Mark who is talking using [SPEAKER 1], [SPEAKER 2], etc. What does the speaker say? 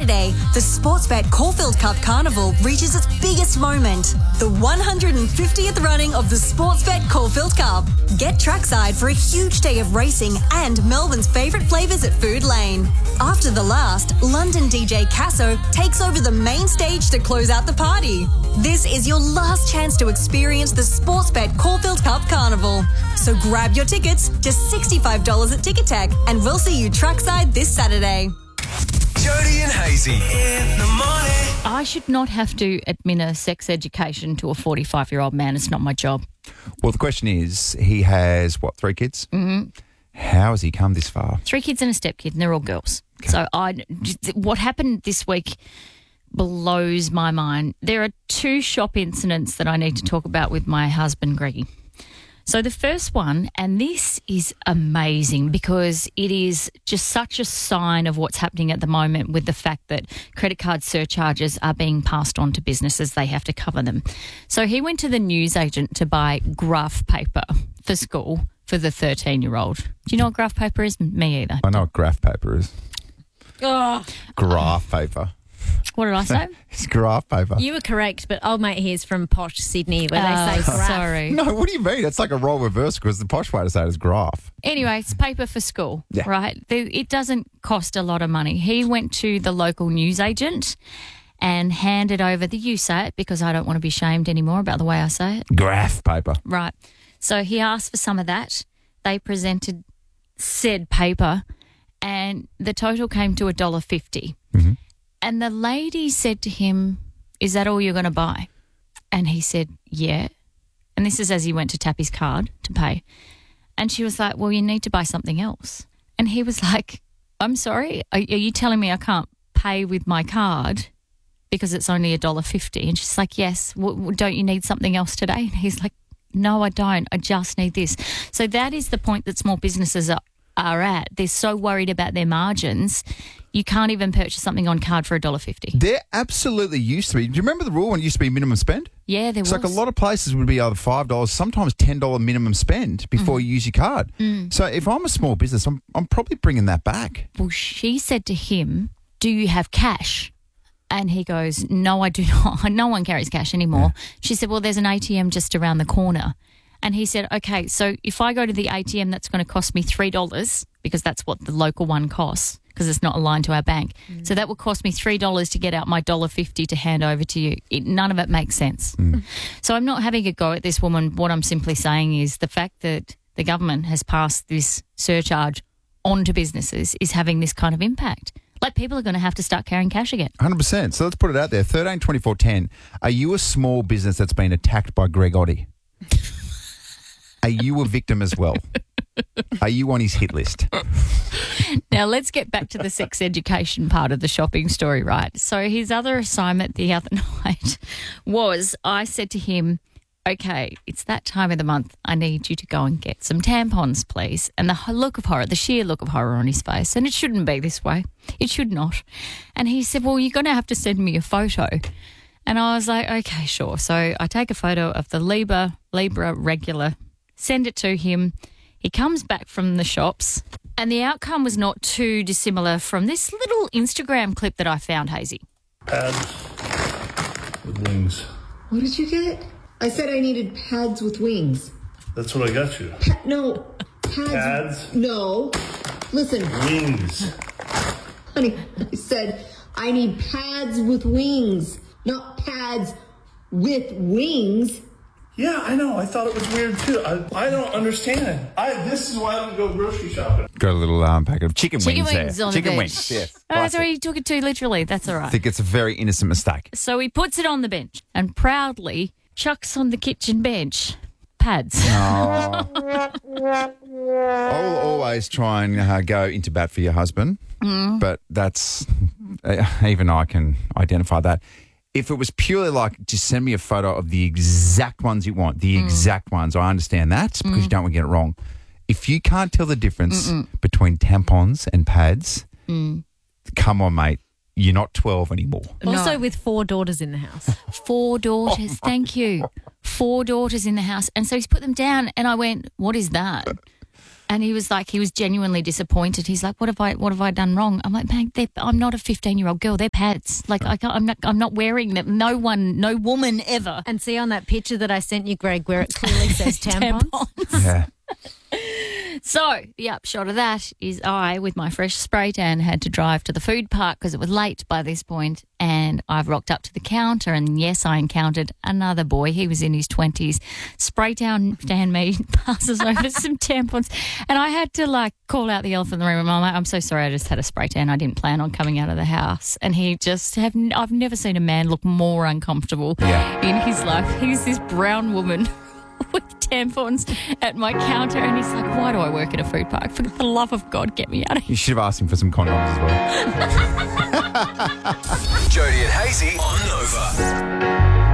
[SPEAKER 1] Saturday, the Sportsbet Caulfield Cup Carnival reaches its biggest moment, the 150th running of the Sportsbet Caulfield Cup. Get trackside for a huge day of racing and Melbourne's favourite flavours at Food Lane. After the last, London DJ Casso takes over the main stage to close out the party. This is your last chance to experience the Sportsbet Caulfield Cup Carnival. So grab your tickets, just $65 at Ticket Tech, and we'll see you trackside this Saturday.
[SPEAKER 2] Jody and Hazy in the morning.
[SPEAKER 3] I should not have to administer sex education to a 45-year-old man. It's not my job.
[SPEAKER 4] Well, the question is, he has, 3 kids? Mm-hmm. How has he come this far?
[SPEAKER 3] 3 kids and a stepkid, and they're all girls. Okay. So what happened this week blows my mind. There are 2 shop incidents that I need to talk about with my husband, Greggy. So the first one, and this is amazing because it is just such a sign of what's happening at the moment with the fact that credit card surcharges are being passed on to businesses. They have to cover them. So he went to the newsagent to buy graph paper for school for the 13-year-old. Do you know what graph paper is? Me either.
[SPEAKER 4] I know what graph paper is.
[SPEAKER 3] Oh.
[SPEAKER 4] Graph paper.
[SPEAKER 3] What did I say?
[SPEAKER 4] It's graph paper.
[SPEAKER 5] You were correct, but old mate here's from posh Sydney where they say graph.
[SPEAKER 3] Sorry.
[SPEAKER 4] No, what do you mean? It's like a role reverse because the posh way to say it is graph.
[SPEAKER 3] Anyway, it's paper for school,
[SPEAKER 4] yeah.
[SPEAKER 3] Right? It doesn't cost a lot of money. He went to the local newsagent and handed over you say it because I don't want to be shamed anymore about the way I say it.
[SPEAKER 4] Graph paper.
[SPEAKER 3] Right. So he asked for some of that. They presented said paper and the total came to $1.50.
[SPEAKER 4] Mm-hmm.
[SPEAKER 3] And the lady said to him, "Is that all you're going to buy?" And he said, "Yeah." And this is as he went to tap his card to pay. And she was like, "Well, you need to buy something else." And he was like, "I'm sorry, are you telling me I can't pay with my card because it's only $1.50? And she's like, "Yes. Don't you need something else today?" And he's like, "No, I don't. I just need this." So that is the point that small businesses are at. They're so worried about their margins. You can't even purchase something on card for $1.50.
[SPEAKER 4] There absolutely used to be. Do you remember the rule when it used to be minimum spend?
[SPEAKER 3] Yeah, there was.
[SPEAKER 4] It's like a lot of places would be either $5, sometimes $10 minimum spend before you use your card. So if I'm a small business, I'm probably bringing that back.
[SPEAKER 3] Well, she said to him, "Do you have cash?" And he goes, "No, I do not. No one carries cash anymore." Yeah. She said, "Well, there's an ATM just around the corner." And he said, "Okay, so if I go to the ATM, that's going to cost me $3 because that's what the local one costs because it's not aligned to our bank. So that will cost me $3 to get out my $1.50 to hand over to you." None of it makes sense. So I'm not having a go at this woman. What I'm simply saying is the fact that the government has passed this surcharge onto businesses is having this kind of impact. Like people are going to have to start carrying cash again.
[SPEAKER 4] 100%. So let's put it out there. 13 24 10. Are you a small business that's been attacked by Greg Oddie? Are you a victim as well? Are you on his hit list?
[SPEAKER 3] Now, let's get back to the sex education part of the shopping story, right? So his other assignment the other night was I said to him, "Okay, it's that time of the month. I need you to go and get some tampons, please." And the look of horror, the sheer look of horror on his face, and it shouldn't be this way. It should not. And he said, "Well, you're going to have to send me a photo." And I was like, "Okay, sure." So I take a photo of the Libra regular, send it to him. He comes back from the shops and the outcome was not too dissimilar from this little Instagram clip that I found, Hazy.
[SPEAKER 6] Pads with wings.
[SPEAKER 7] What did you get? I said I needed pads with wings.
[SPEAKER 6] That's what I got you.
[SPEAKER 7] No.
[SPEAKER 6] Pads?
[SPEAKER 7] No. Listen.
[SPEAKER 6] Wings.
[SPEAKER 7] Honey, I said I need pads with wings, not pads with wings.
[SPEAKER 6] Yeah, I know. I thought it was weird too. I don't understand. This is why I don't go grocery shopping.
[SPEAKER 4] Got a little packet of chicken wings there.
[SPEAKER 3] On
[SPEAKER 4] Chicken
[SPEAKER 3] the
[SPEAKER 4] wings,
[SPEAKER 3] bench.
[SPEAKER 4] yes.
[SPEAKER 3] Oh, so he took it too literally. That's all right.
[SPEAKER 4] I think it's a very innocent mistake.
[SPEAKER 3] So he puts it on the bench and proudly chucks on the kitchen bench pads.
[SPEAKER 4] I will always try and go into bat for your husband, but that's even I can identify that. If it was purely like just send me a photo of the exact ones you want, the exact ones, I understand that because you don't want to get it wrong. If you can't tell the difference between tampons and pads, come on, mate. You're not 12 anymore.
[SPEAKER 5] Also with 4 daughters in the house.
[SPEAKER 3] 4 daughters, thank you. 4 daughters in the house. And so he's put them down and I went, "What is that?" And he was genuinely disappointed. He's like, what have I done wrong? I'm like, man, I'm not a 15-year-old girl. They're pads. Like, I'm not wearing them. No woman ever.
[SPEAKER 5] And see on that picture that I sent you, Greg, where it clearly says tampons.
[SPEAKER 4] Yeah.
[SPEAKER 3] So the upshot of that is I, with my fresh spray tan, had to drive to the food park because it was late by this point, and I've rocked up to the counter, and yes, I encountered another boy. He was in his 20s. Spray tan me, passes over some tampons, and I had to call out the elephant in the room. I'm like, I'm so sorry, I just had a spray tan. I didn't plan on coming out of the house. And I've never seen a man look more uncomfortable in his life. He's this brown woman with tampons at my counter, and he's like, why do I work at a food park? For the love of God, get me out of here.
[SPEAKER 4] You should have asked him for some condoms as well.
[SPEAKER 2] Jody and Hazy on Nova.